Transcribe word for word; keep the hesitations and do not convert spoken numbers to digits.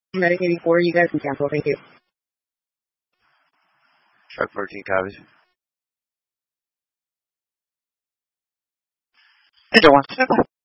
Medic eighty-four, you guys can cancel. Thank you. Shark fourteen copies. Enter one.